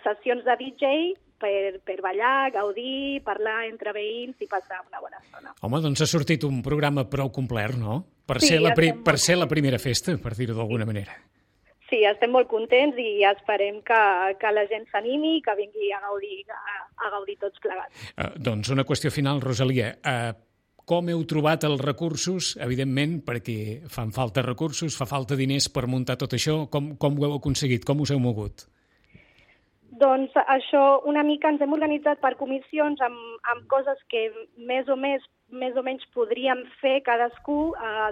sessions de DJ per ballar, gaudir, parlar entre veïns i passar una bona estona. Home, doncs ha sortit un programa prou complet, no? Per Sí, ser la primera festa, per dir-ho d'alguna manera. Sí, estem molt contents i esperem que la gent s'animi i que vingui a gaudir tots plegats. Doncs una qüestió final, Rosalia. Com heu trobat els recursos? Evidentment, perquè fan falta recursos, fa falta diners per muntar tot això. Com ho heu aconseguit? Com us heu mogut? Doncs això, una mica ens hem organitzat per comissions amb coses que més o menys podríem fer cadascú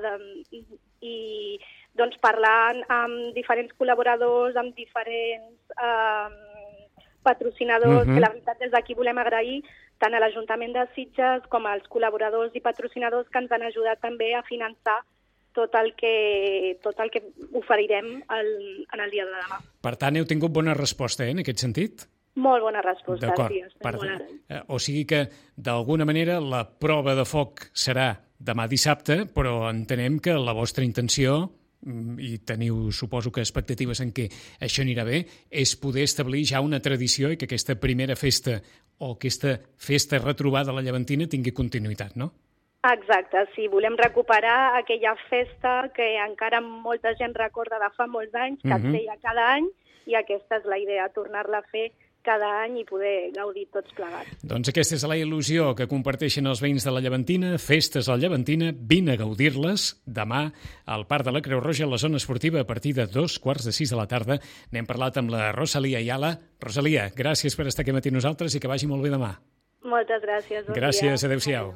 i doncs parlant amb diferents col·laboradors, amb diferents patrocinadors, que la veritat des d'aquí volem agrair tant a l'Ajuntament de Sitges com als col·laboradors i patrocinadors que ens han ajudat també a finançar tot el que oferirem en el dia de demà. Per tant, heu tingut bona resposta, en aquest sentit? Molt bona resposta, d'acord. Sí. Estem molt agraïts. O sigui que, d'alguna manera, la prova de foc serà demà dissabte, però entenem que la vostra intenció, i teniu, suposo que expectatives en què això anirà bé, és poder establir ja una tradició i que aquesta primera festa o aquesta festa retrobada a la Llevantina tingui continuïtat, no? Exacte, sí, volem recuperar aquella festa que encara molta gent recorda de fa molts anys, que es feia cada any, i aquesta és la idea, tornar-la a fer cada any i poder gaudir tots plegats. Doncs aquesta és la il·lusió que comparteixen els veïns de la Llevantina, festes a la Llevantina, vine a gaudir-les demà al Parc de la Creu Roja, a la zona esportiva, a partir de 5:45 de la tarda. N'hem parlat amb la Rosalia Ayala. Rosalia, gràcies per estar aquí matí nosaltres i que vagi molt bé demà. Moltes gràcies. Gràcies, adéu-siau.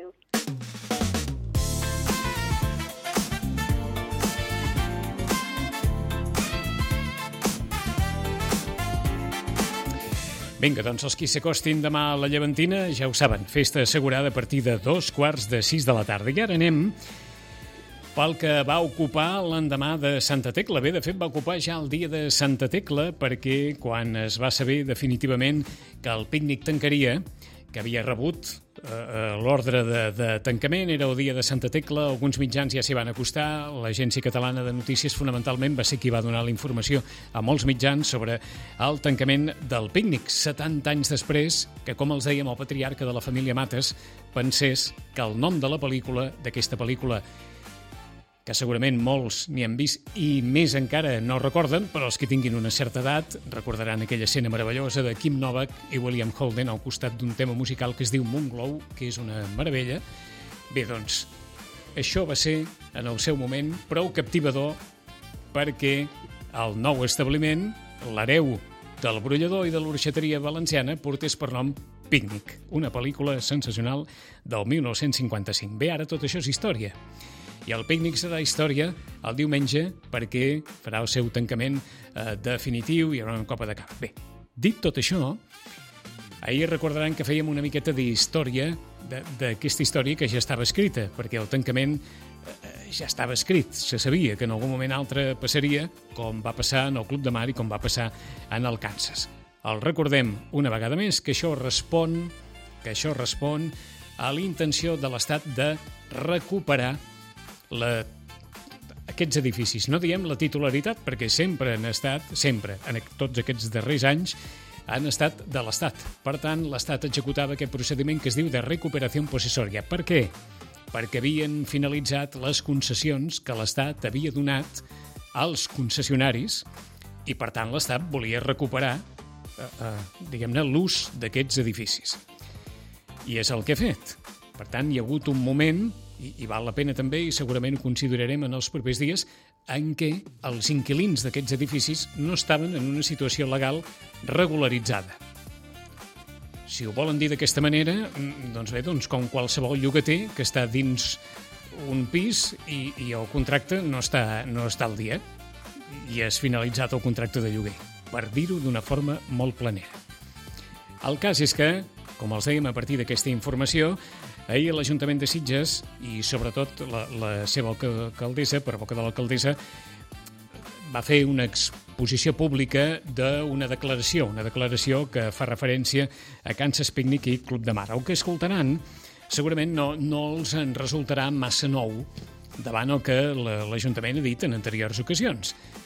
Vinga, doncs els qui s'acostin demà a la Llevantina, ja ho saben, festa assegurada a partir de 5:45 de la tarda. I ara anem pel que va ocupar l'endemà de Santa Tecla. Bé, de fet, va ocupar ja el dia de Santa Tecla, perquè quan es va saber definitivament que el pícnic tancaria, que havia rebut l'ordre de tancament, era el dia de Santa Tecla, alguns mitjans ja s'hi van acostar, l'Agència Catalana de Notícies fonamentalment va ser qui va donar la informació a molts mitjans sobre el tancament del pícnic, 70 anys després que, com els dèiem, el patriarca de la família Mates pensés que el nom de la pel·lícula, d'aquesta pel·lícula que segurament molts n'hi han vist i més encara no recorden, però els que tinguin una certa edat recordaran aquella escena meravellosa de Kim Novak i William Holden al costat d'un tema musical que es diu Moonglow, que és una meravella. Bé, doncs, això va ser, en el seu moment, prou captivador perquè el nou establiment, l'hereu del brollador i de l'orxateria valenciana, portés per nom Pícnic, una pel·lícula sensacional del 1955. Bé, ara tot això és història. I el pícnic serà història el diumenge perquè farà el seu tancament definitiu i hi haurà una copa de cap. Bé, dit tot això, ahir recordaran que fèiem una miqueta d'història, d'aquesta història que ja estava escrita, perquè el tancament ja estava escrit, se sabia que en algun moment altre passaria, com va passar en el Club de Mar i com va passar en el Kansas. El recordem una vegada més que això respon a la intenció de l'Estat de recuperar aquests edificis. No diem la titularitat perquè sempre en tots aquests darrers anys, han estat de l'Estat. Per tant, l'Estat executava aquest procediment que es diu de recuperació possessòria. Per què? Perquè havien finalitzat les concessions que l'Estat havia donat als concessionaris i, per tant, l'Estat volia recuperar diguem-ne, l'ús d'aquests edificis. I és el que ha fet. Per tant, hi ha hagut un moment, i val la pena també, i segurament ho considerarem en els propers dies, en què els inquilins d'aquests edificis no estaven en una situació legal regularitzada. Si ho volen dir d'aquesta manera, doncs bé, com qualsevol llogater que està dins un pis i el contracte no està al dia i has finalitzat el contracte de lloguer, per dir-ho d'una forma molt planera. El cas és que, com els dèiem a partir d'aquesta informació, ahir l'Ajuntament de Sitges i sobretot la seva alcaldessa, per boca de l'alcaldessa, va fer una exposició pública d'una declaració que fa referència a Kansas Picnic i Club de Mar. El que escoltaran segurament no els en resultarà massa nou davant el que l'Ajuntament ha dit en anteriors ocasions.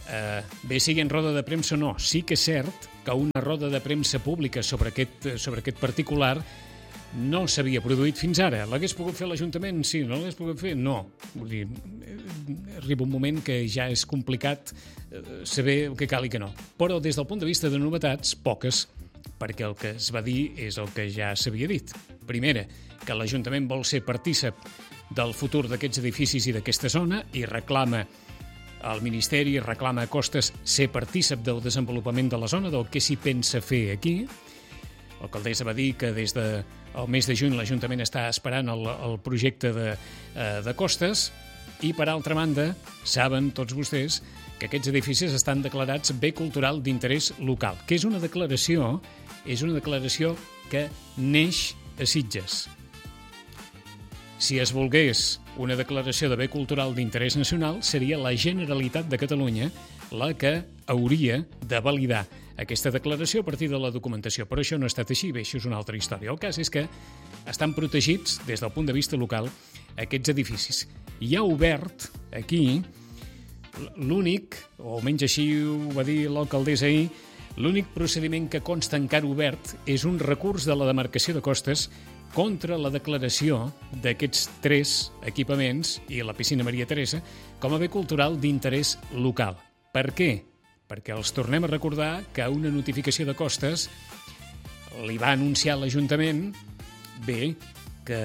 bé sigui en roda de premsa o no, sí que és cert que una roda de premsa pública sobre aquest particular no s'havia produït fins ara. L'hagués pogut fer l'Ajuntament? Sí. No l'hagués pogut fer? No. Vull dir, arriba un moment que ja és complicat saber el que cal i que no. Però des del punt de vista de novetats, poques, perquè el que es va dir és el que ja s'havia dit. Primera, que l'Ajuntament vol ser partícip del futur d'aquests edificis i d'aquesta zona i reclama al Ministeri, reclama a Costes ser partícip del desenvolupament de la zona, del que s'hi pensa fer aquí. L'alcaldessa va dir que des del mes de juny l'Ajuntament està esperant el projecte de Costes i, per altra banda, saben tots vostès que aquests edificis estan declarats bé cultural d'interès local, que és una declaració que neix a Sitges. Si es volgués una declaració de bé cultural d'interès nacional, seria la Generalitat de Catalunya la que hauria de validar aquesta declaració a partir de la documentació. Però això no ha estat així, bé, això és una altra història. El cas és que estan protegits, des del punt de vista local, aquests edificis. Hi ha obert aquí l'únic, o almenys així ho va dir l'alcaldessa ahir, l'únic procediment que consta encara obert és un recurs de la demarcació de Costes contra la declaració d'aquests 3 equipaments i la piscina Maria Teresa com a bé cultural d'interès local. Per què? Perquè els tornem a recordar que una notificació de Costes li va anunciar a l'Ajuntament que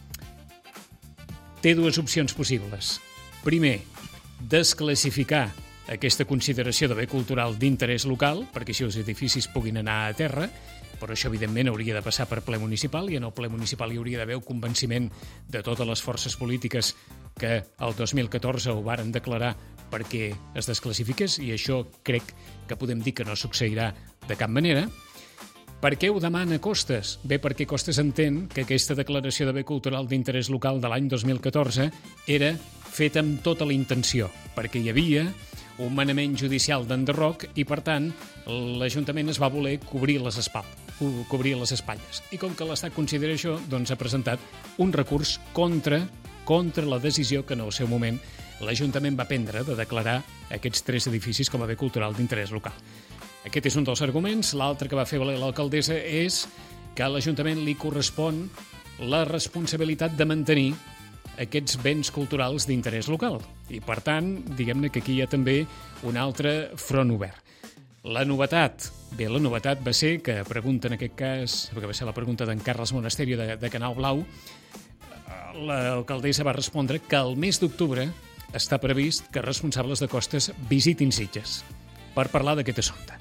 té 2 opcions possibles. Primer, desclassificar aquesta consideració de bé cultural d'interès local, perquè així els edificis puguin anar a terra, però això, evidentment, hauria de passar per ple municipal i en el ple municipal hi hauria d'haver un convenciment de totes les forces polítiques que el 2014 ho varen declarar perquè es desclassifiqués, i això crec que podem dir que no succeirà de cap manera. Per què ho demana Costes? Bé, perquè Costes entén que aquesta declaració de bé cultural d'interès local de l'any 2014 era feta amb tota la intenció, perquè hi havia un manament judicial d'enderroc i, per tant, l'Ajuntament es va voler cobrir les espatlles. I com que l'Estat considera això, doncs ha presentat un recurs contra la decisió que en el seu moment l'Ajuntament va prendre de declarar aquests 3 edificis com a bé cultural d'interès local. Aquest és un dels arguments. L'altre que va fer valer l'alcaldessa és que a l'Ajuntament li correspon la responsabilitat de mantenir aquests béns culturals d'interès local. I, per tant, diguem-ne que aquí hi ha també un altre front obert. La novetat va ser que pregunta en aquest cas, que va ser la pregunta d'en Carles Monasterio de Canal Blau, l'alcaldessa va respondre que el mes d'octubre està previst que responsables de Costes visitin Sitges per parlar d'aquest assumpte.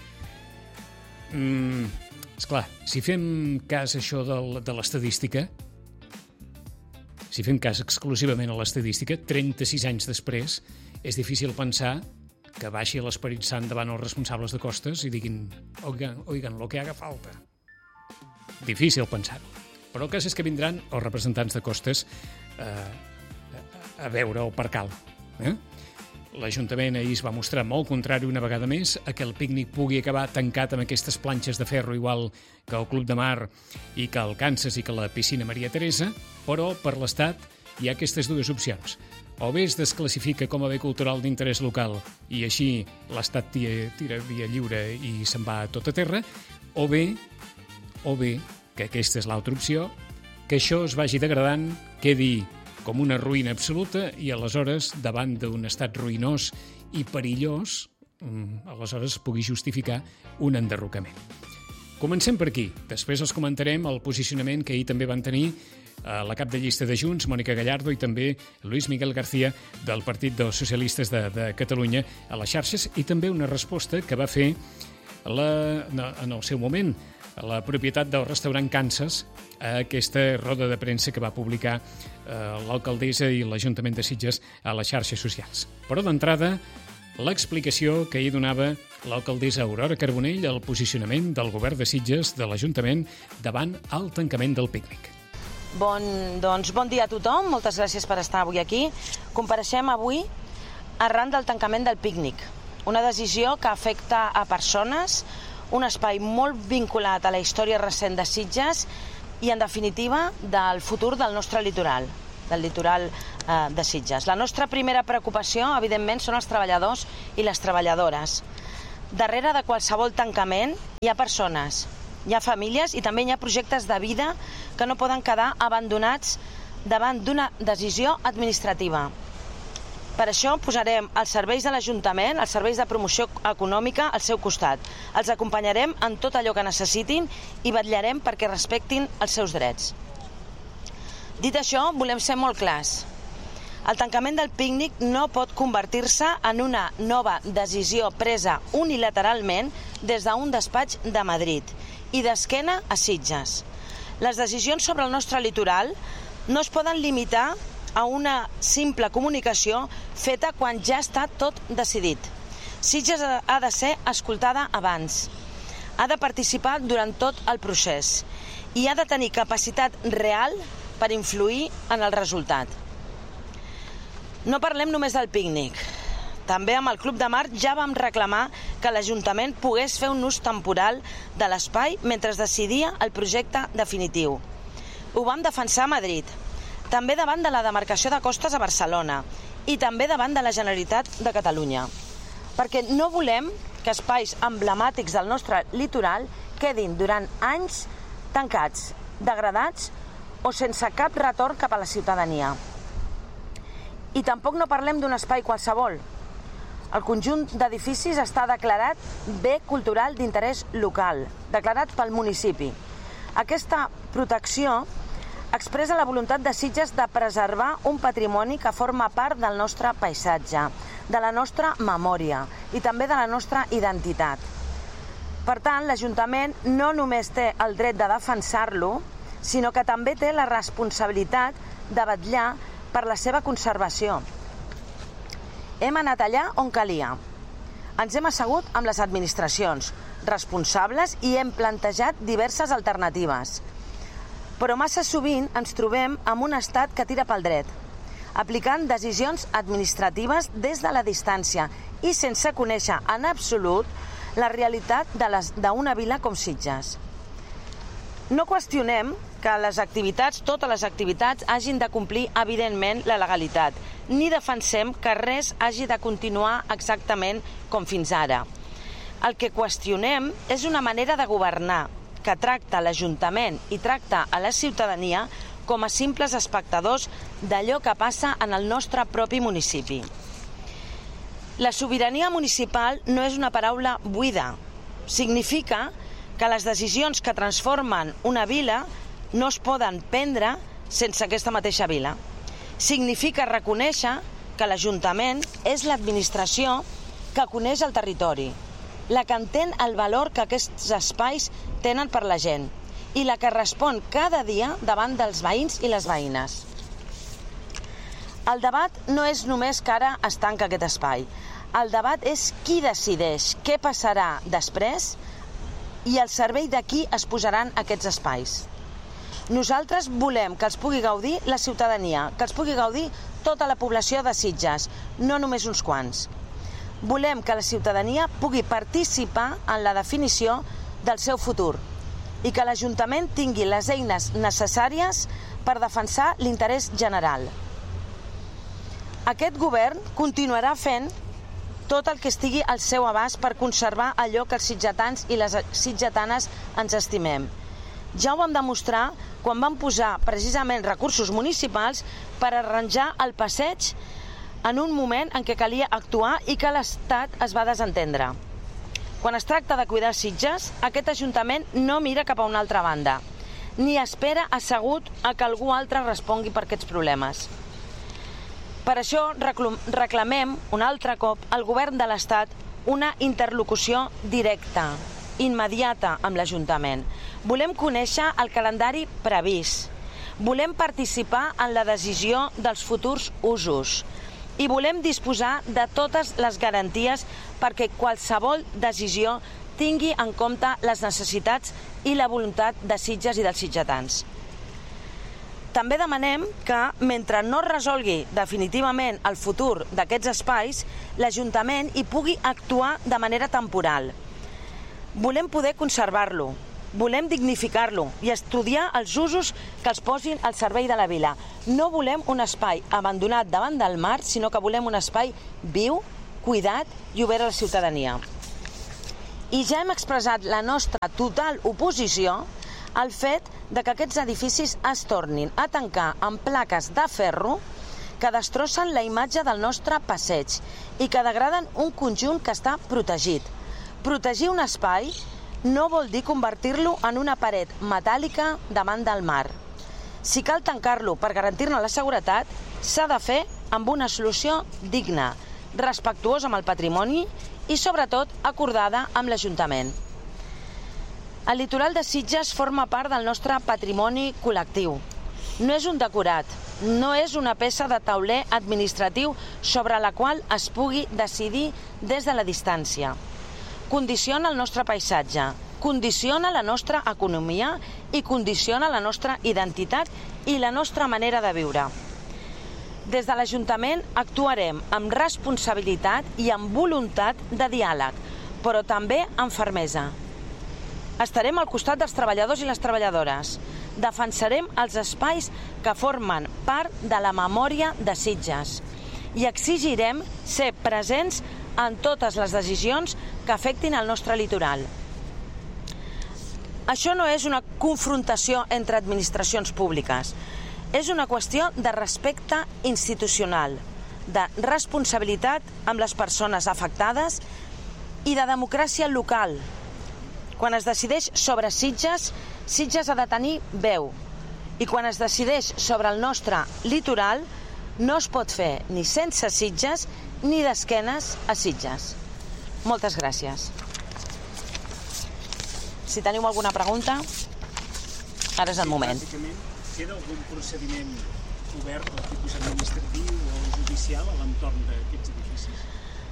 Esclar, si fem cas això de l'estadística, si fem cas exclusivament a l'estadística, 36 anys després, és difícil pensar que baixi l'Esperit Sant davant els responsables de Costes i diguin oigan, lo que haga falta. Difícil pensar-ho. Però el cas és que vindran els representants de Costes a veure el percal. L'Ajuntament ahir es va mostrar molt contrari una vegada més a que el pícnic pugui acabar tancat amb aquestes planxes de ferro igual que el Club de Mar i que el Kansas i que la piscina Maria Teresa, però per l'Estat hi ha aquestes 2 opcions. O bé es desclassifica com a bé cultural d'interès local i així l'Estat tira via lliure i se'n va a tota terra, o bé, que aquesta és l'altra opció, que això es vagi degradant, quedi com una ruïna absoluta i aleshores, davant d'un estat ruïnós i perillós, aleshores pugui justificar un enderrocament. Comencem per aquí. Després els comentarem el posicionament que ahir també van tenir la cap de llista de Junts, Mònica Gallardo, i també Luis Miguel García del Partit dels Socialistes de Catalunya a les xarxes, i també una resposta que va fer en el seu moment la propietat del restaurant Kansas a aquesta roda de premsa que va publicar l'alcaldessa i l'Ajuntament de Sitges a les xarxes socials. Però d'entrada, l'explicació que hi donava l'alcaldessa Aurora Carbonell al posicionament del govern de Sitges, de l'Ajuntament, davant el tancament del pícnic. Bon dia a tothom, moltes gràcies per estar avui aquí. Compareixem avui arran del tancament del pícnic, una decisió que afecta a persones, un espai molt vinculat a la història recent de Sitges i, en definitiva, del futur del nostre litoral. del litoral de Sitges. La nostra primera preocupació, evidentment, són els treballadors i les treballadores. Darrere de qualsevol tancament hi ha persones, hi ha famílies i també hi ha projectes de vida que no poden quedar abandonats davant d'una decisió administrativa. Per això posarem els serveis de l'Ajuntament, els serveis de promoció econòmica al seu costat. Els acompanyarem en tot allò que necessitin i vetllarem perquè respectin els seus drets. Dit això, volem ser molt clars. El tancament del pícnic no pot convertir-se en una nova decisió presa unilateralment des d'un despatx de Madrid i d'esquena a Sitges. Les decisions sobre el nostre litoral no es poden limitar a una simple comunicació feta quan ja està tot decidit. Sitges ha de ser escoltada abans, ha de participar durant tot el procés i ha de tenir capacitat real per influir en el resultat. No parlem només del pícnic. També amb el Club de Mar ja vam reclamar que l'Ajuntament pogués fer un ús temporal de l'espai mentre es decidia el projecte definitiu. Ho vam defensar a Madrid, també davant de la demarcació de costes a Barcelona i també davant de la Generalitat de Catalunya. Perquè no volem que espais emblemàtics del nostre litoral quedin durant anys tancats, degradats o sense cap retorn cap a la ciutadania. I tampoc no parlem d'un espai qualsevol. El conjunt d'edificis està declarat bé cultural d'interès local, declarat pel municipi. Aquesta protecció expressa la voluntat de Sitges de preservar un patrimoni que forma part del nostre paisatge, de la nostra memòria i també de la nostra identitat. Per tant, l'Ajuntament no només té el dret de defensar-lo, sinó que també té la responsabilitat de vetllar per la seva conservació. Hem anat allà on calia. Ens hem assegut amb les administracions responsables i hem plantejat diverses alternatives. Però massa sovint ens trobem amb un estat que tira pel dret, aplicant decisions administratives des de la distància i sense conèixer en absolut la realitat d'una vila com Sitges. No qüestionem que totes les activitats hagin de complir, evidentment, la legalitat, ni defensem que res hagi de continuar exactament com fins ara. El que qüestionem és una manera de governar que tracta l'Ajuntament i tracta a la ciutadania com a simples espectadors d'allò que passa en el nostre propi municipi. La sobirania municipal no és una paraula buida. Significa que les decisions que transformen una vila no es poden prendre sense aquesta mateixa vila. Significa reconèixer que l'Ajuntament és l'administració que coneix el territori, la que entén el valor que aquests espais tenen per la gent i la que respon cada dia davant dels veïns i les veïnes. El debat no és només que ara es tanca aquest espai. El debat és qui decideix què passarà després i al servei de qui es posaran aquests espais. Nosaltres volem que els pugui gaudir la ciutadania, que els pugui gaudir tota la població de Sitges, no només uns quants. Volem que la ciutadania pugui participar en la definició del seu futur i que l'Ajuntament tingui les eines necessàries per defensar l'interès general. Aquest govern continuarà fent tot el que estigui al seu abast per conservar allò que els sitgetans i les sitgetanes ens estimem. Ja ho vam demostrar quan vam posar precisament recursos municipals per arranjar el passeig en un moment en què calia actuar i que l'Estat es va desentendre. Quan es tracta de cuidar Sitges, aquest Ajuntament no mira cap a una altra banda, ni espera assegut a que algú altre respongui per aquests problemes. Per això reclamem un altre cop al Govern de l'Estat una interlocució directa, immediata amb l'Ajuntament. Volem conèixer el calendari previst, volem participar en la decisió dels futurs usos i volem disposar de totes les garanties perquè qualsevol decisió tingui en compte les necessitats i la voluntat de Sitges i dels sitgetans. També demanem que, mentre no es resolgui definitivament el futur d'aquests espais, l'Ajuntament hi pugui actuar de manera temporal. Volem poder conservar-lo, Volem dignificar-lo i estudiar els usos que els posin al servei de la vila. No volem un espai abandonat davant del mar, sinó que volem un espai viu, cuidat i obert a la ciutadania. I ja hem expressat la nostra total oposició al fet de que aquests edificis es tornin a tancar amb plaques de ferro que destrossen la imatge del nostre passeig i que degraden un conjunt que està protegit. Protegir un espai no vol dir convertir-lo en una paret metàl·lica davant del mar. Si cal tancar-lo per garantir-ne la seguretat, s'ha de fer amb una solució digna, respectuosa amb el patrimoni i, sobretot, acordada amb l'Ajuntament. El litoral de Sitges forma part del nostre patrimoni col·lectiu. No és un decorat, no és una peça de tauler administratiu sobre la qual es pugui decidir des de la distància. Condiciona el nostre paisatge, condiciona la nostra economia i condiciona la nostra identitat i la nostra manera de viure. Des de l'Ajuntament actuarem amb responsabilitat i amb voluntat de diàleg, però també amb fermesa. Estarem al costat dels treballadors i les treballadores. Defensarem els espais que formen part de la memòria de Sitges i exigirem ser presents en totes les decisions que afectin el nostre litoral. Això no és una confrontació entre administracions públiques. És una qüestió de respecte institucional, de responsabilitat amb les persones afectades i de democràcia local. Quan es decideix sobre Sitges, Sitges ha de tenir veu. I quan es decideix sobre el nostre litoral, no es pot fer ni sense Sitges ni d'esquenes a Sitges. Moltes gràcies. Si teniu alguna pregunta, ara és el moment. Queda algun procediment obert del tipus administratiu o judicial a l'entorn d'aquests edificis?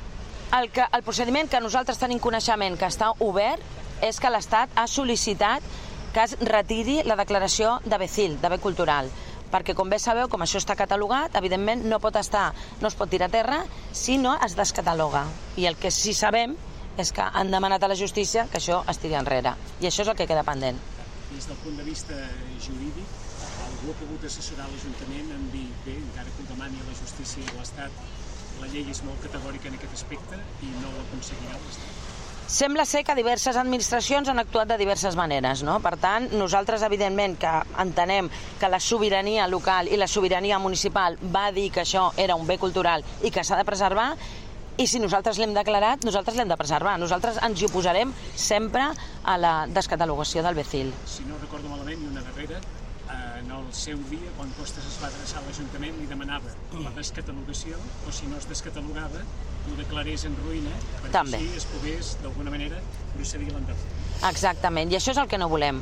El procediment que nosaltres tenim coneixement que està obert és que l'Estat ha sol·licitat que es retiri la declaració de BECIL, de bé cultural, perquè, com bé sabeu, com això està catalogat, evidentment no es pot tirar a terra si no es descataloga. I el que sí sabem és que han demanat a la justícia que això es tiri enrere. I això és el que queda pendent. Des del punt de vista jurídic, algú ha pogut assessorar l'Ajuntament en dir, bé, encara que ho demani a la justícia i a l'Estat, la llei és molt categòrica en aquest aspecte i no ho aconseguirà l'Estat. Sembla ser que diverses administracions han actuat de diverses maneres, no? Per tant, nosaltres, evidentment, que entenem que la sobirania local i la sobirania municipal va dir que això era un bé cultural i que s'ha de preservar, i si nosaltres l'hem declarat, nosaltres l'hem de preservar. Nosaltres ens hi oposarem sempre a la descatalogació del BECIL. Si no recordo malament, i una darrera, en el seu dia, quan Costes es va adreçar a l'Ajuntament, li demanava la descatalogació, o si no es descatalogava, ho declarés en ruïna, perquè també així es pogués, d'alguna manera, procedir a l'endemà. Exactament, i això és el que no volem.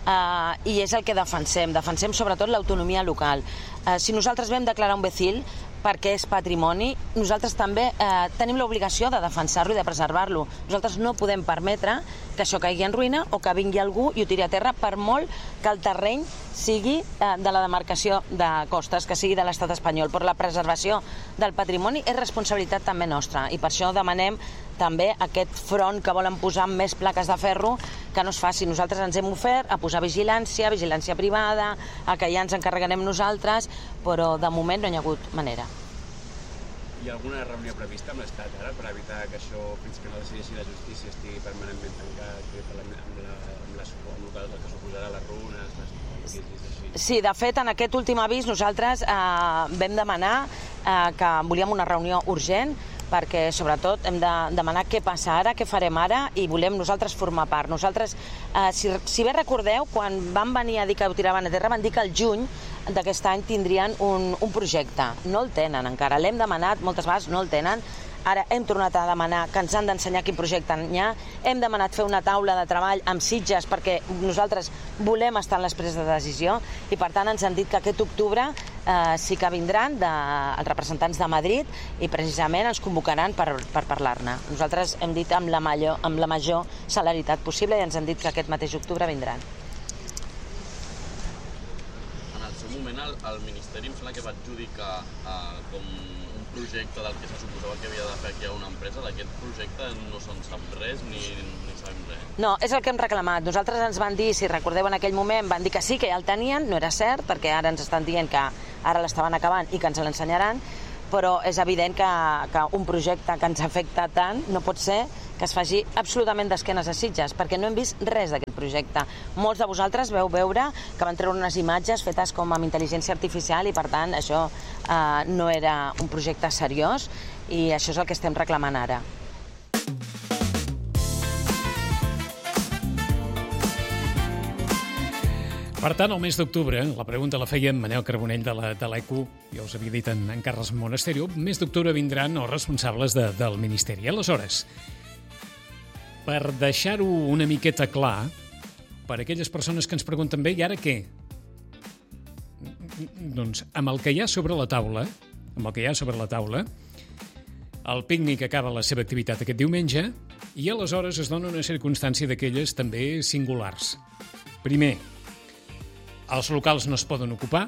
I és el que defensem. Defensem sobretot l'autonomia local. Si nosaltres vam declarar un BECIL perquè és patrimoni, nosaltres també tenim l'obligació de defensar-lo i de preservar-lo. Nosaltres no podem permetre que això caigui en ruïna o que vingui algú i ho tiri a terra, per molt que el terreny sigui de la demarcació de Costes, que sigui de l'estat espanyol. Però la preservació del patrimoni és responsabilitat també nostra i per això demanem també aquest front que volen posar amb més plaques de ferro, que no es faci. Nosaltres ens hem ofert a posar vigilància privada, a que ja ens encarregarem nosaltres, però de moment no hi ha hagut manera. Hi ha alguna reunió prevista amb l'Estat ara per evitar que això, fins que no decideixi la justícia, estigui permanentment tancat amb el que suposarà les runes, les així? Sí, de fet, en aquest últim avís nosaltres vam demanar que volíem una reunió urgent, perquè sobretot hem de demanar què passa ara, què farem ara, i volem nosaltres formar part. Nosaltres, si bé recordeu, quan van venir a dir que ho tiraven a terra, van dir que al juny d'aquest any tindrien un projecte. No el tenen encara, l'hem demanat moltes vegades, no el tenen. Ara hem tornat a demanar que ens han d'ensenyar quin projecte hi ha. Hem demanat fer una taula de treball amb Sitges perquè nosaltres volem estar en les preses de decisió i per tant ens han dit que aquest octubre sí que vindran els representants de Madrid i precisament ens convocaran per parlar-ne. Nosaltres hem dit amb la major celeritat possible i ens han dit que aquest mateix octubre vindran. En el seu moment el Ministeri em sembla que va adjudicar com un projecte del que se suposava que havia de fer aquí a una empresa, d'aquest projecte no se'n sap res ni sabem res. No, és el que hem reclamat. Nosaltres ens van dir, si recordeu en aquell moment, van dir que sí, que ja el tenien, no era cert, perquè ara ens estan dient que ara l'estaven acabant i que ens l'ensenyaran, però és evident que un projecte que ens afecta tant no pot ser que es faci absolutament d'esquenes a Sitges, perquè no hem vist res d'aquest projecte. Molts de vosaltres veu veure que van treure unes imatges fetes com amb intel·ligència artificial i, per tant, això no era un projecte seriós i això és el que estem reclamant ara. Per tant, el mes d'octubre, la pregunta la feia en Manel Carbonell de l'ECO, ja us havia dit en Carles Monasterio, el mes d'octubre vindran els responsables del Ministeri. Aleshores, per deixar-ho una miqueta clar, per a aquelles persones que ens pregunten bé, i ara què? Doncs amb el que hi ha sobre la taula, el pícnic acaba la seva activitat aquest diumenge i aleshores es dona una circumstància d'aquelles també singulars. Primer, els locals no es poden ocupar,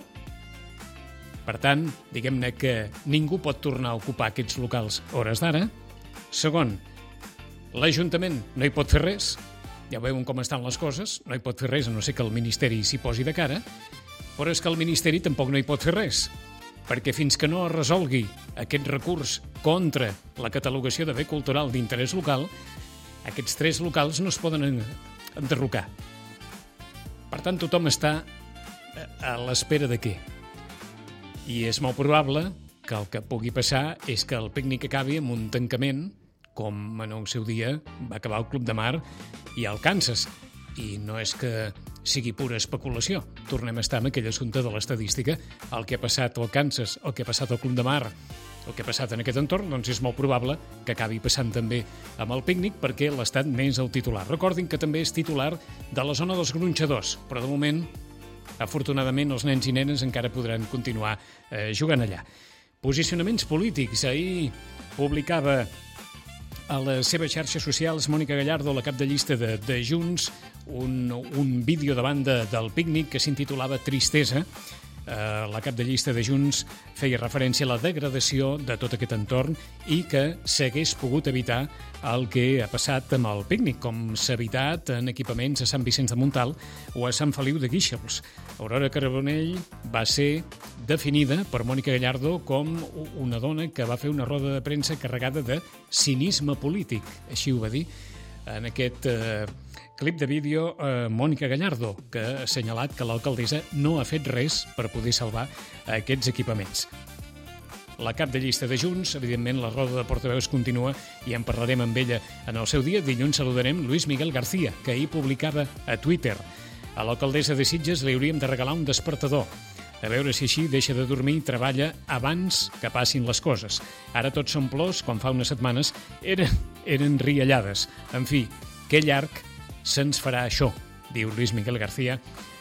per tant, diguem-ne que ningú pot tornar a ocupar aquests locals a hores d'ara. Segon, l'Ajuntament no hi pot fer res, ja veuen com estan les coses, no hi pot fer res a no ser que el Ministeri s'hi posi de cara, però és que el Ministeri tampoc no hi pot fer res, perquè fins que no es resolgui aquest recurs contra la catalogació de bé cultural d'interès local, aquests 3 locals no es poden enderrocar. Per tant, tothom està a l'espera de què? I és molt probable que el que pugui passar és que el pícnic acabi amb un tancament, com en el seu dia va acabar el Club de Mar i el Kansas. I no és que sigui pura especulació. Tornem a estar en aquell assumpte de l'estadística. El que ha passat al Kansas, el que ha passat al Club de Mar, el que ha passat en aquest entorn, doncs és molt probable que acabi passant també amb el pícnic perquè l'Estat n'és el titular. Recordin que també és titular de la zona dels gronxadors, però de moment, afortunadament, els nens i nenes encara podran continuar jugant allà. Posicionaments polítics. Ahir publicava a les seves xarxes socials Mònica Gallardo, la cap de llista de Junts, un vídeo davant del pícnic que s'intitulava Tristesa. La cap de llista de Junts feia referència a la degradació de tot aquest entorn i que s'hagués pogut evitar el que ha passat amb el pícnic, com s'ha evitat en equipaments a Sant Vicenç de Montalt o a Sant Feliu de Guíxols. Aurora Carbonell va ser definida per Mònica Gallardo com una dona que va fer una roda de premsa carregada de cinisme polític, així ho va dir en aquest clip de vídeo Mònica Gallardo, que ha assenyalat que l'alcaldessa no ha fet res per poder salvar aquests equipaments. La cap de llista de Junts, evidentment la roda de portaveus continua i en parlarem amb ella en el seu dia. Dilluns saludarem Luis Miguel García, que ahir publicava a Twitter: a l'alcaldessa de Sitges li hauríem de regalar un despertador. A veure si així deixa de dormir i treballa abans que passin les coses. Ara tots són plors, quan fa unes setmanes eren riallades. En fi, que llarg se'ns farà això, diu Luis Miguel García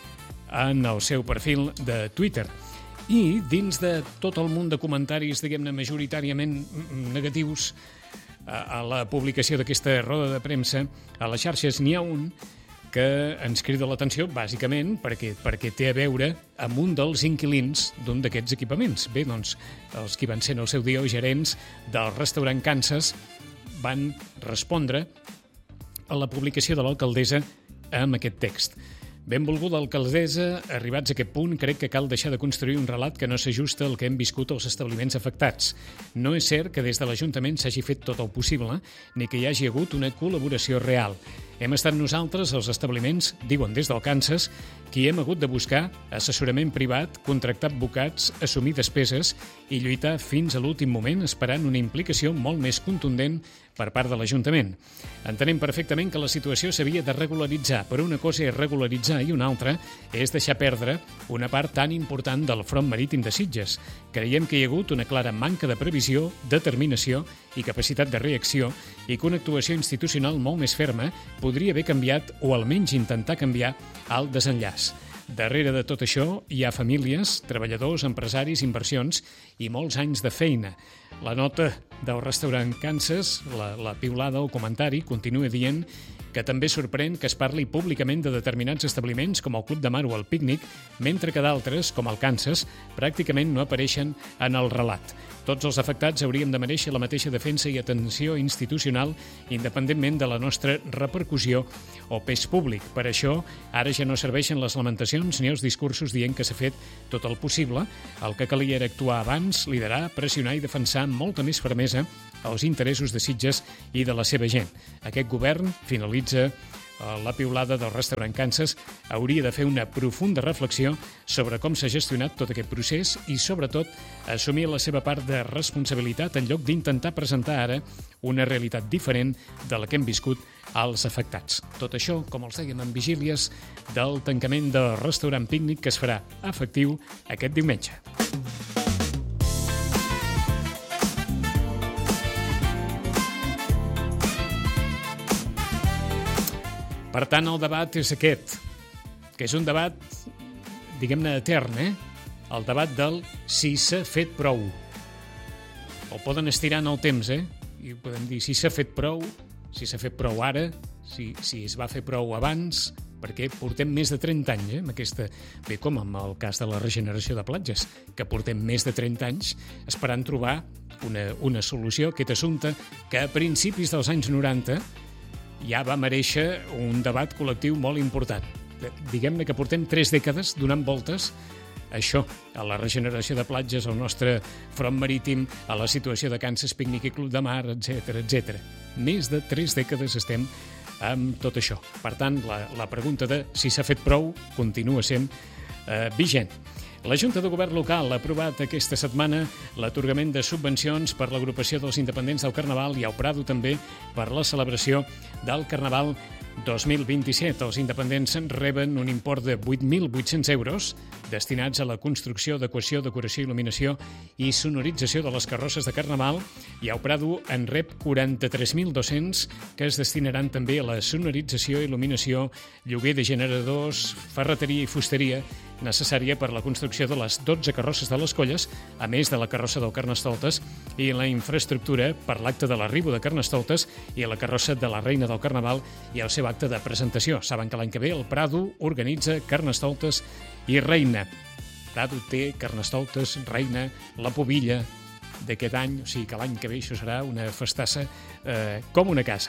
en el seu perfil de Twitter. I dins de tot el munt de comentaris, diguem-ne, majoritàriament negatius a la publicació d'aquesta roda de premsa, a les xarxes n'hi ha un que ens crida l'atenció, bàsicament, perquè té a veure amb un dels inquilins d'un d'aquests equipaments. Bé, doncs, els que van ser en el seu dia gerents del restaurant Kansas van respondre a la publicació de l'alcaldessa amb aquest text. Benvolguda alcaldessa, arribats a aquest punt, crec que cal deixar de construir un relat que no s'ajusta al que hem viscut als establiments afectats. No és cert que des de l'Ajuntament s'hagi fet tot el possible, ni que hi hagi hagut una col·laboració real. Hem estat nosaltres, els establiments, diuen des del Kansas, qui hem hagut de buscar assessorament privat, contractar advocats, assumir despeses i lluitar fins a l'últim moment esperant una implicació molt més contundent per part de l'Ajuntament. Entenem perfectament que la situació s'havia de regularitzar, però una cosa és regularitzar i una altra és deixar perdre una part tan important del front marítim de Sitges. Creiem que hi ha hagut una clara manca de previsió, determinació i capacitat de reacció i que una actuació institucional molt més ferma podria haver canviat o almenys intentar canviar el desenllaç. Darrere de tot això hi ha famílies, treballadors, empresaris, inversions i molts anys de feina. La nota del restaurant Kansas, la piulada o comentari, continua dient que també sorprèn que es parli públicament de determinats establiments com el Club de Mar o el Pícnic, mentre que d'altres, com el Kansas, pràcticament no apareixen en el relat. Tots els afectats hauríem de mereixer la mateixa defensa i atenció institucional independentment de la nostra repercussió o pes públic. Per això, ara ja no serveixen les lamentacions ni els discursos dient que s'ha fet tot el possible. El que calia era actuar abans, liderar, pressionar i defensar amb molta més fermesa els interessos de Sitges i de la seva gent. Aquest govern finalitza la piulada del restaurant Kansas, hauria de fer una profunda reflexió sobre com s'ha gestionat tot aquest procés i, sobretot, assumir la seva part de responsabilitat en lloc d'intentar presentar ara una realitat diferent de la que hem viscut als afectats. Tot això, com els dèiem, en vigílies del tancament del restaurant Pícnic que es farà efectiu aquest diumenge. Per tant, el debat és aquest, que és un debat, diguem-ne, etern, El debat del si s'ha fet prou. El poden estirar en el temps, I podem dir si s'ha fet prou, si s'ha fet prou ara, si es va fer prou abans, perquè portem més de 30 anys, amb aquesta... Bé, com amb el cas de la regeneració de platges, que portem més de 30 anys esperant trobar una solució a aquest assumpte que a principis dels anys 90 ja va mereixer un debat col·lectiu molt important. Diguem-ne que portem 3 dècades donant voltes a això, a la regeneració de platges, al nostre front marítim, a la situació de Kansas, Pícnic i Club de Mar, etc etc. Més de 3 dècades estem amb tot això. Per tant, la pregunta de si s'ha fet prou continua sent vigent. La Junta de Govern local ha aprovat aquesta setmana l'atorgament de subvencions per l'agrupació dels independents del Carnaval i al Prado també per la celebració del Carnaval 2027. Els independents reben un import de 8.800 euros destinats a la construcció, adequació, decoració, il·luminació i sonorització de les carrosses de Carnaval, i el Prado en rep 43.200 que es destinaran també a la sonorització, il·luminació, lloguer de generadors, ferreteria i fusteria necessària per la construcció de les 12 carrosses de les colles, a més de la carrossa del Carnestoltes i la infraestructura per l'acte de l'arribo de Carnestoltes i la carrossa de la Reina del Carnaval i el seu acte de presentació. Saben que l'any que ve el Prado organitza Carnestoltes i Reina. Prado té Carnestoltes, Reina, la Pobilla d'aquest any, o sigui que l'any que ve això serà una festassa com una casa.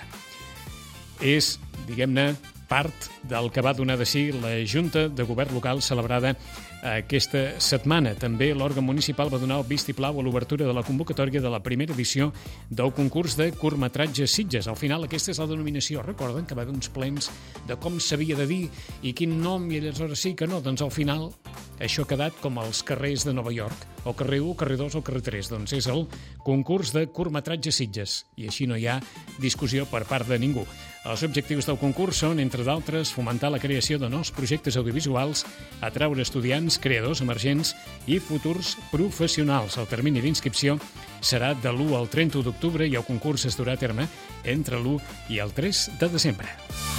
És, diguem-ne, part del que va donar de si la Junta de Govern local celebrada aquesta setmana. També l'òrgan municipal va donar el vistiplau a l'obertura de la convocatòria de la primera edició del concurs de curtmetratges Sitges. Al final aquesta és la denominació. Recorden que va haver uns plens de com s'havia de dir i quin nom, i aleshores sí que no. Doncs al final això ha quedat com els carrers de Nova York, o carrer 1, carrer 2 o carrer 3. Doncs és el concurs de curtmetratges Sitges, i així no hi ha discussió per part de ningú. Els objectius del concurs són, entre d'altres, fomentar la creació de nous projectes audiovisuals, atraure estudiants, creadors emergents i futurs professionals. El termini d'inscripció serà de l'1 al 31 d'octubre i el concurs es durà a terme entre l'1 i el 3 de desembre.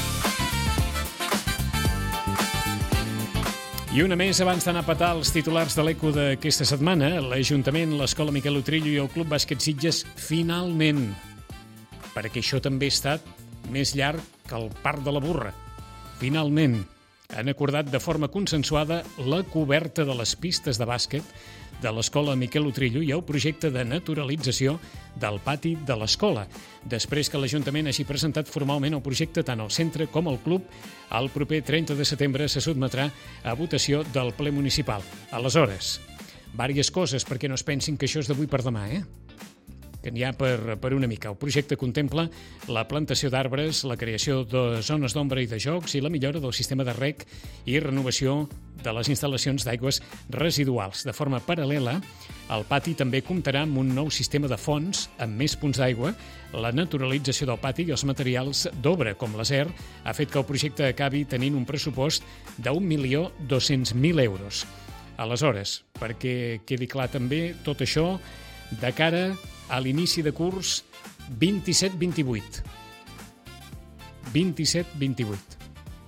I una més abans d'anar a petar els titulars de l'Eco d'aquesta setmana, l'Ajuntament, l'Escola Miquel Utrillo i el Club Bàsquet Sitges finalment, perquè això també ha estat més llarg que el Parc de la Burra. Finalment, han acordat de forma consensuada la coberta de les pistes de bàsquet de l'Escola Miquel Utrillo i el projecte de naturalització del pati de l'escola. Després que l'Ajuntament hagi presentat formalment el projecte, tant el centre com el club, el proper 30 de setembre se sotmetrà a votació del ple municipal. Aleshores, diverses coses, perquè no es pensin que això és d'avui per demà, que n'hi ha per una mica. El projecte contempla la plantació d'arbres, la creació de zones d'ombra i de jocs i la millora del sistema de reg i renovació de les instal·lacions d'aigües residuals. De forma paral·lela, el pati també comptarà amb un nou sistema de fonts amb més punts d'aigua. La naturalització del pati i els materials d'obra, com l'acer, ha fet que el projecte acabi tenint un pressupost d'1.200.000 euros. Aleshores, perquè quedi clar també tot això, de cara a l'inici de curs 27-28. 27-28.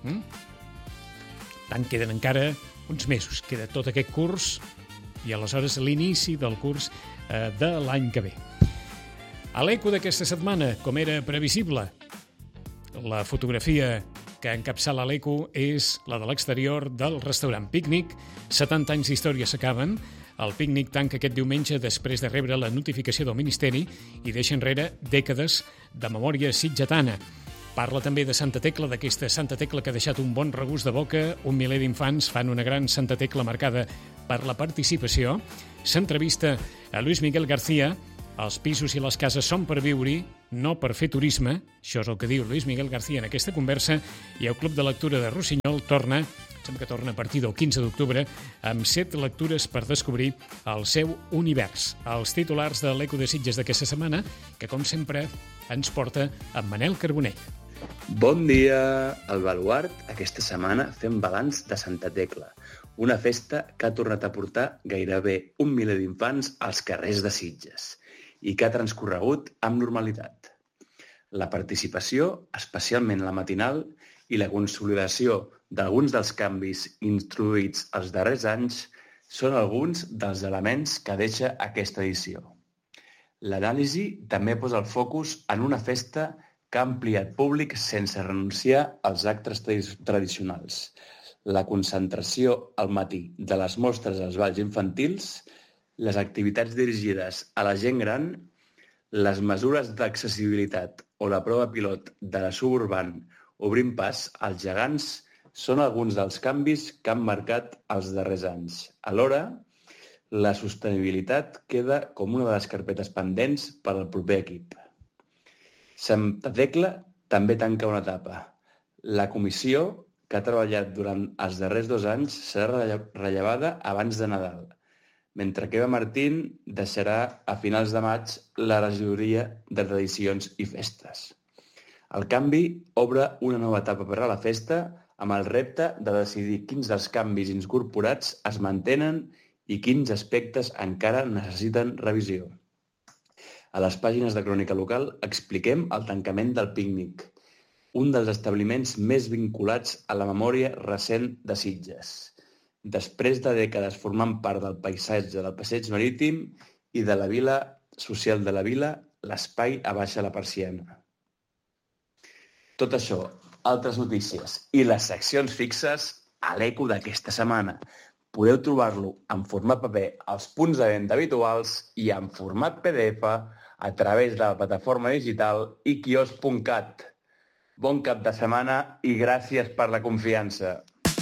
Tant queden encara uns mesos. Queda tot aquest curs i aleshores l'inici del curs de l'any que ve. A l'Eco d'aquesta setmana, com era previsible, La fotografia que encapçala l'Eco és la de l'exterior del restaurant Pícnic. 70 anys d'història s'acaben. El Pícnic tanca aquest diumenge després de rebre la notificació del Ministeri i deixa enrere dècades de memòria sitgetana. Parla també de Santa Tecla, d'aquesta Santa Tecla que ha deixat un bon regust de boca. 1 miler d'infants fan una gran Santa Tecla marcada per la participació. S'entrevista a Luis Miguel García. Els pisos i les cases són per viure-hi, no per fer turisme. Això és el que diu Luis Miguel García en aquesta conversa. I el Club de Lectura de Rossinyol torna a partir del 15 d'octubre amb 7 lectures per descobrir el seu univers. Els titulars de l'Eco de Sitges d'aquesta setmana, que com sempre ens porta en Manel Carbonell. Bon dia! Al Baluart, aquesta setmana fem balanç de Santa Tecla, una festa que ha tornat a portar gairebé 1 miler d'infants als carrers de Sitges i que ha transcorregut amb normalitat. La participació, especialment la matinal, i la consolidació d'alguns dels canvis introduïts els darrers anys són alguns dels elements que deixa aquesta edició. L'anàlisi també posa el focus en una festa que ha ampliat públic sense renunciar als actes tradicionals. La concentració al matí de les mostres als balls infantils, les activitats dirigides a la gent gran, les mesures d'accessibilitat o la prova pilot de la Suburban obrint pas als gegants són alguns dels canvis que han marcat els darrers anys. Alhora, la sostenibilitat queda com una de les carpetes pendents per al proper equip. Santa Tecla també tanca una etapa. La comissió, que ha treballat durant els darrers 2 anys, serà rellevada abans de Nadal, mentre que Eva Martín deixarà a finals de maig la regidoria de tradicions i festes. El canvi obre una nova etapa per a la festa amb el repte de decidir quins dels canvis incorporats es mantenen i quins aspectes encara necessiten revisió. A les pàgines de Crònica Local expliquem el tancament del Pícnic, un dels establiments més vinculats a la memòria recent de Sitges, després de dècades formant part del paisatge del passeig marítim i de la vila social de la vila, l'espai abaixa la persiana. Tot això, altres notícies i les seccions fixes a l'Eco d'aquesta setmana. Podeu trobar-lo en format paper als punts de venda habituals i en format PDF a través de la plataforma digital iquios.cat. Bon cap de setmana i gràcies per la confiança.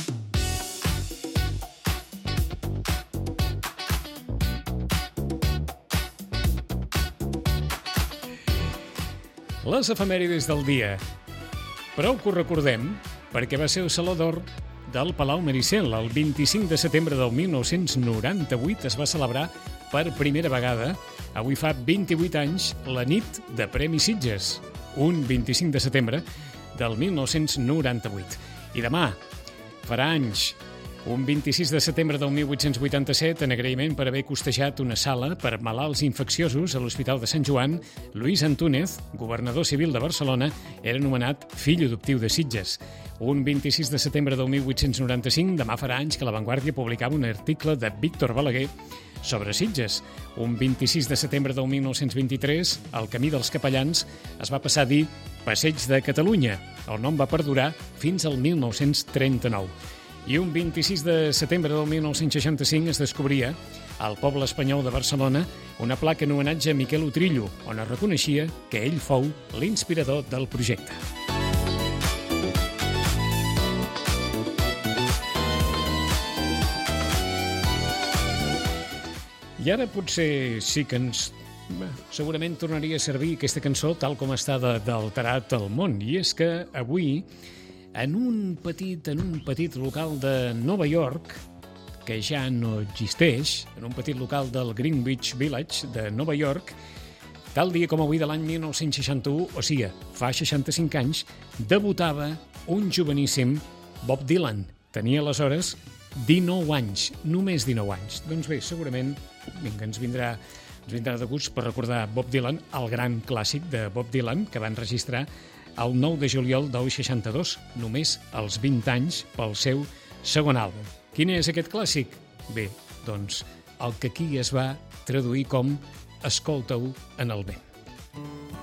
Les efemèrides del dia. Prou que ho recordem perquè va ser el Saló d'Or del Palau Maricel. El 25 de setembre del 1998 es va celebrar per primera vegada, avui fa 28 anys, la nit de Premi Sitges, un 25 de setembre del 1998. I demà farà anys, un 26 de setembre del 1887, en agraïment per haver costejat una sala per malalts infecciosos a l'Hospital de Sant Joan, Luis Antúnez, governador civil de Barcelona, era nomenat fill adoptiu de Sitges. Un 26 de setembre del 1895, demà farà anys que La Vanguardia publicava un article de Víctor Balaguer sobre Sitges. Un 26 de setembre del 1923, el Camí dels Capellans es va passar a dir Passeig de Catalunya. El nom va perdurar fins al 1939. I un 26 de setembre del 1965 es descobria al poble espanyol de Barcelona una placa en homenatge a Miquel Utrillo, on es reconeixia que ell fou l'inspirador del projecte. I ara potser sí que segurament tornaria a servir aquesta cançó tal com està d'alterat el món. I és que avui, en un petit local de Nova York, que ja no existeix, en un petit local del Greenwich Village de Nova York, tal dia com avui de l'any 1961, o sigui, fa 65 anys, debutava un joveníssim Bob Dylan. Tenia aleshores 19 anys, només 19 anys. Doncs bé, segurament ens vindrà de gust per recordar Bob Dylan, el gran clàssic de Bob Dylan, que van registrar el 9 de juliol del 62, només als 20 anys, pel seu segon àlbum. Quin és aquest clàssic? Bé, doncs el que aquí es va traduir com Escolta-ho en el vent.